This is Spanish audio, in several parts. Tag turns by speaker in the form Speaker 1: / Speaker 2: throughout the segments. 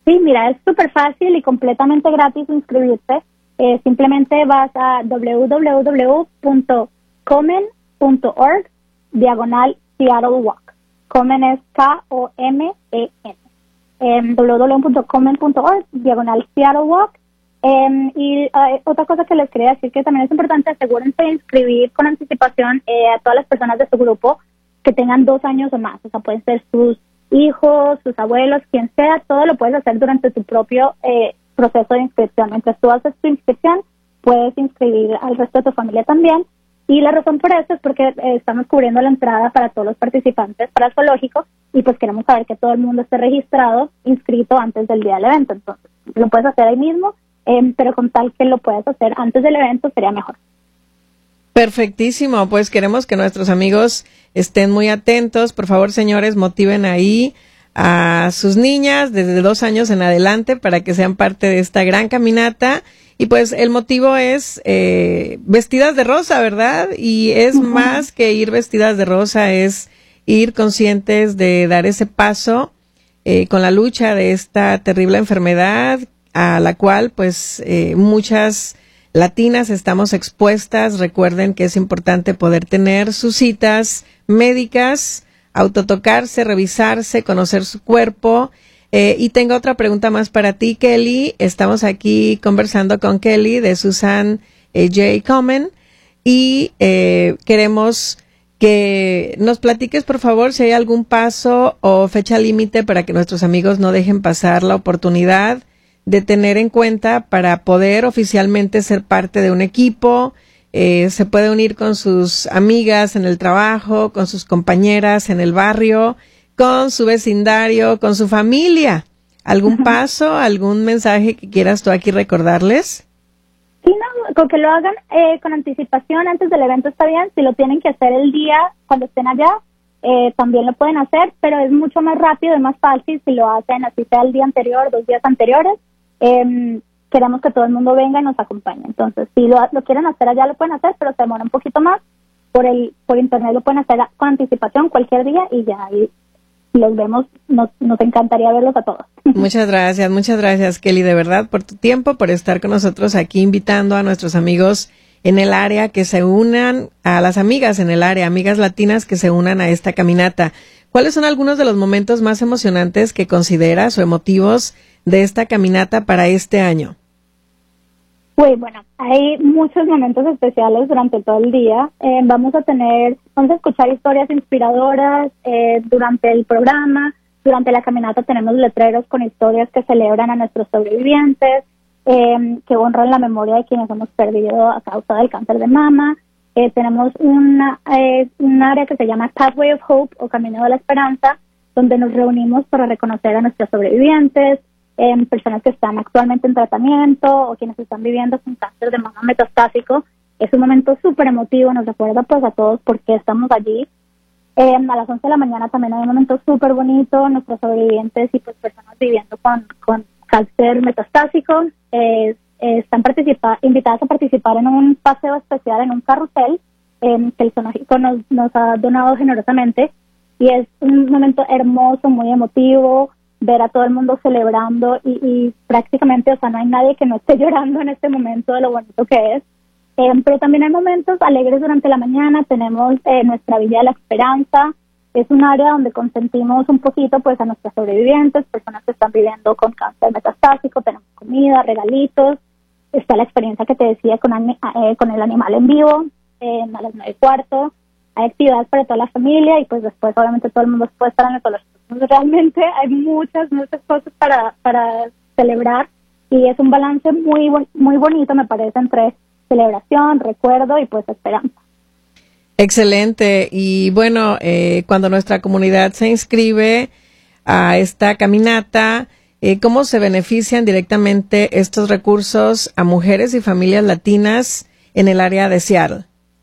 Speaker 1: Sí, mira, es súper fácil y completamente gratis inscribirte. Simplemente vas a www.komen.org/Seattle Walk. Komen es Komen. www.komen.org/Seattle Walk. Otra cosa que les quería decir, que también es importante, asegúrense de inscribir con anticipación a todas las personas de su grupo que tengan 2 años o más. O sea, pueden ser sus hijos, sus abuelos, quien sea. Todo lo puedes hacer durante tu propio proceso de inscripción. Mientras tú haces tu inscripción, puedes inscribir al resto de tu familia también. Y la razón por eso es porque estamos cubriendo la entrada para todos los participantes para el zoológico, y pues queremos saber que todo el mundo esté registrado, inscrito antes del día del evento. Entonces, lo puedes hacer ahí mismo, pero con tal que lo puedas hacer antes del evento sería mejor.
Speaker 2: Perfectísimo, pues queremos que nuestros amigos estén muy atentos. Por favor, señores, motiven ahí a sus niñas desde 2 años en adelante para que sean parte de esta gran caminata. Y pues el motivo es vestidas de rosa, ¿verdad? Y es más que ir vestidas de rosa, es ir conscientes de dar ese paso con la lucha de esta terrible enfermedad a la cual pues muchas latinas estamos expuestas. Recuerden que es importante poder tener sus citas médicas, autotocarse, revisarse, conocer su cuerpo. Y tengo otra pregunta más para ti, Kelly. Estamos aquí conversando con Kelly de Susan J. Komen y queremos que nos platiques, por favor, si hay algún paso o fecha límite para que nuestros amigos no dejen pasar la oportunidad de tener en cuenta para poder oficialmente ser parte de un equipo. Se puede unir con sus amigas en el trabajo, con sus compañeras en el barrio, con su vecindario, con su familia. ¿Algún paso, algún mensaje que quieras tú aquí recordarles?
Speaker 1: Sí, no, con que lo hagan con anticipación antes del evento está bien. Si lo tienen que hacer el día cuando estén allá, también lo pueden hacer, pero es mucho más rápido y más fácil si lo hacen así sea el día anterior, 2 días anteriores. Queremos que todo el mundo venga y nos acompañe. Entonces, si lo quieren hacer allá, lo pueden hacer, pero se demora un poquito más. Por internet lo pueden hacer con anticipación cualquier día y ya ahí los vemos. Nos encantaría verlos a todos.
Speaker 2: Muchas gracias, Kelly, de verdad, por tu tiempo, por estar con nosotros aquí, invitando a nuestros amigos en el área que se unan, a las amigas en el área, amigas latinas que se unan a esta caminata. ¿Cuáles son algunos de los momentos más emocionantes que consideras o emotivos de esta caminata para este año?
Speaker 1: Bueno, hay muchos momentos especiales durante todo el día. Vamos a escuchar historias inspiradoras durante el programa. Durante la caminata tenemos letreros con historias que celebran a nuestros sobrevivientes, que honran la memoria de quienes hemos perdido a causa del cáncer de mama. Tenemos un área que se llama Pathway of Hope o Camino de la Esperanza, donde nos reunimos para reconocer a nuestros sobrevivientes, personas que están actualmente en tratamiento o quienes están viviendo con cáncer de mama metastásico. Es un momento súper emotivo, nos recuerda pues a todos por qué estamos allí. A las 11 de la mañana también hay un momento súper bonito, nuestros sobrevivientes y pues personas viviendo con cáncer metastásico están invitadas a participar en un paseo especial, en un carrusel que el zoológico nos ha donado generosamente, y es un momento hermoso, muy emotivo, ver a todo el mundo celebrando y prácticamente, o sea, no hay nadie que no esté llorando en este momento de lo bonito que es. Pero también hay momentos alegres durante la mañana. Tenemos nuestra Villa de la Esperanza. Es un área donde consentimos un poquito pues a nuestros sobrevivientes, personas que están viviendo con cáncer metastásico. Tenemos comida, regalitos. Está la experiencia que te decía con el animal en vivo a las 9:15. Hay actividades para toda la familia y pues después obviamente todo el mundo puede estar en el zoológico. Realmente hay muchas cosas para celebrar, y es un balance muy bonito, me parece, entre celebración, recuerdo y pues esperanza.
Speaker 2: Excelente. Y bueno, cuando nuestra comunidad se inscribe a esta caminata, ¿cómo se benefician directamente estos recursos a mujeres y familias latinas en el área de Seattle?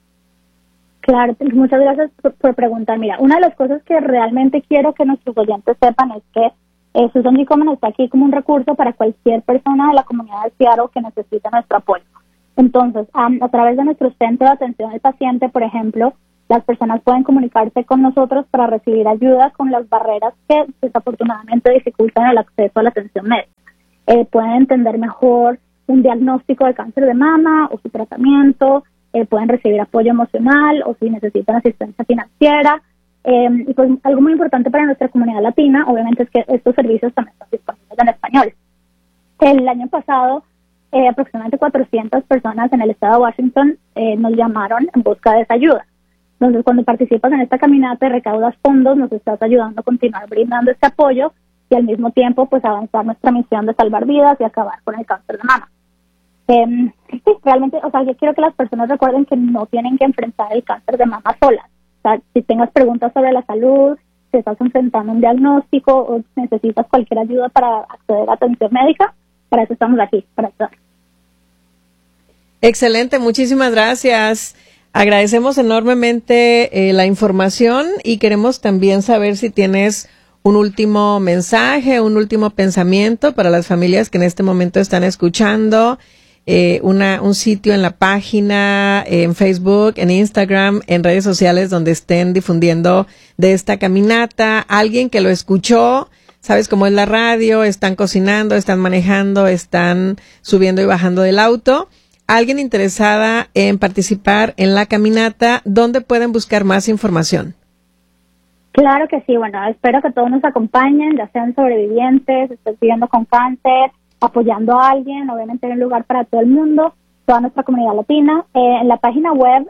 Speaker 1: Claro, muchas gracias por preguntar. Mira, una de las cosas que realmente quiero que nuestros oyentes sepan es que Susan J. Komen está aquí como un recurso para cualquier persona de la comunidad de Seattle que necesite nuestro apoyo. Entonces, a través de nuestro centro de atención al paciente, por ejemplo, las personas pueden comunicarse con nosotros para recibir ayuda con las barreras que desafortunadamente dificultan el acceso a la atención médica. pueden entender mejor un diagnóstico de cáncer de mama o su tratamiento, pueden recibir apoyo emocional o si necesitan asistencia financiera. Y pues algo muy importante para nuestra comunidad latina, obviamente, es que estos servicios también están disponibles en español. El año pasado, aproximadamente 400 personas en el estado de Washington nos llamaron en busca de esa ayuda. Entonces, cuando participas en esta caminata y recaudas fondos, nos estás ayudando a continuar brindando este apoyo y al mismo tiempo, pues, avanzar nuestra misión de salvar vidas y acabar con el cáncer de mama. Sí, realmente, o sea, yo quiero que las personas recuerden que no tienen que enfrentar el cáncer de mama solas. O sea, si tengas preguntas sobre la salud, si estás enfrentando un diagnóstico o necesitas cualquier ayuda para acceder a atención médica, para eso estamos aquí, para ayudar.
Speaker 2: Excelente, muchísimas gracias. Agradecemos enormemente la información y queremos también saber si tienes un último mensaje, un último pensamiento para las familias que en este momento están escuchando. Un sitio en la página, en Facebook, en Instagram, en redes sociales donde estén difundiendo de esta caminata, alguien que lo escuchó, sabes cómo es la radio, están cocinando, están manejando, están subiendo y bajando del auto, alguien interesada en participar en la caminata, ¿dónde pueden buscar más información?
Speaker 1: Claro que sí, bueno, espero que todos nos acompañen, ya sean sobrevivientes, estén viviendo con cáncer, apoyando a alguien, obviamente hay un lugar para todo el mundo, toda nuestra comunidad latina. En la página web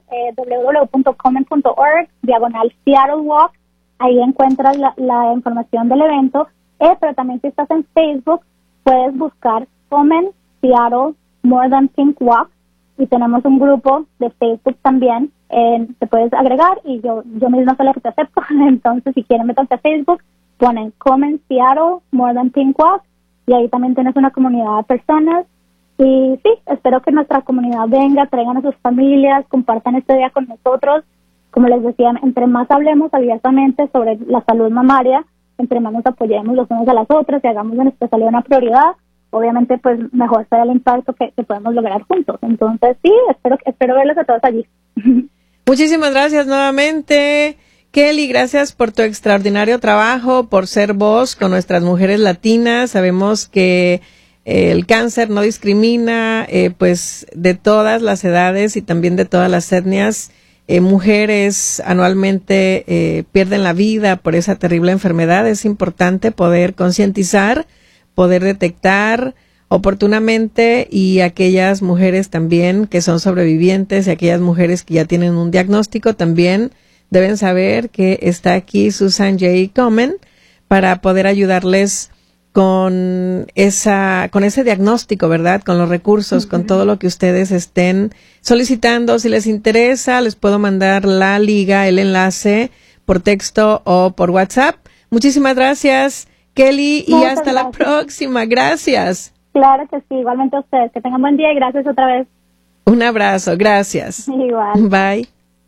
Speaker 1: www.comen.org/Seattle Walk, ahí encuentras la información del evento, pero también si estás en Facebook, puedes buscar Comen Seattle More Than Pink Walk, y tenemos un grupo de Facebook también, te puedes agregar, y yo misma soy la que te acepto, entonces si quieren meterse a Facebook, ponen Comen Seattle More Than Pink Walk, y ahí también tienes una comunidad de personas. Y sí, espero que nuestra comunidad venga, traigan a sus familias, compartan este día con nosotros. Como les decía, entre más hablemos abiertamente sobre la salud mamaria, entre más nos apoyemos los unos a las otras y hagamos de nuestra salud una prioridad, obviamente pues mejor será el impacto que podemos lograr juntos. Entonces sí, espero verlos a todos allí.
Speaker 2: Muchísimas gracias nuevamente, Kelly, gracias por tu extraordinario trabajo, por ser voz con nuestras mujeres latinas. Sabemos que el cáncer no discrimina, pues de todas las edades y también de todas las etnias. Mujeres anualmente pierden la vida por esa terrible enfermedad. Es importante poder concientizar, poder detectar oportunamente, y aquellas mujeres también que son sobrevivientes y aquellas mujeres que ya tienen un diagnóstico también deben saber que está aquí Susan J. Komen para poder ayudarles con ese diagnóstico, ¿verdad? Con los recursos, con todo lo que ustedes estén solicitando. Si les interesa, les puedo mandar la liga, el enlace por texto o por WhatsApp. Muchísimas gracias, Kelly, y hasta la próxima. Gracias.
Speaker 1: Claro que sí, igualmente a ustedes. Que tengan buen día y gracias otra vez.
Speaker 2: Un abrazo, gracias.
Speaker 1: Igual.
Speaker 2: Bye.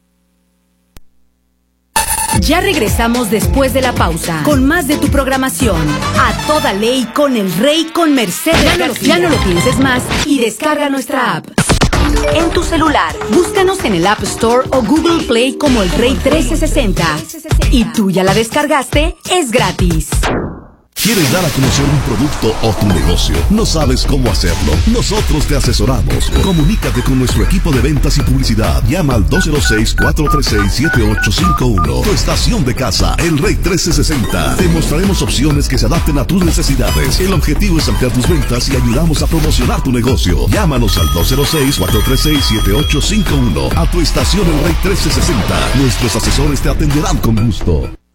Speaker 3: Ya regresamos después de la pausa con más de tu programación. A toda ley con el Rey con Mercedes García. Ya no lo pienses más y descarga nuestra app. En tu celular, búscanos en el App Store o Google Play como el Rey 1360. Y tú ya la descargaste, es gratis.
Speaker 4: ¿Quieres dar a conocer un producto o tu negocio? ¿No sabes cómo hacerlo? Nosotros te asesoramos. Comunícate con nuestro equipo de ventas y publicidad. Llama al 206-436-7851. Tu estación de casa, el Rey 1360. Te mostraremos opciones que se adapten a tus necesidades. El objetivo es ampliar tus ventas y ayudamos a promocionar tu negocio. Llámanos al 206-436-7851. A tu estación, el Rey 1360. Nuestros asesores te atenderán con gusto.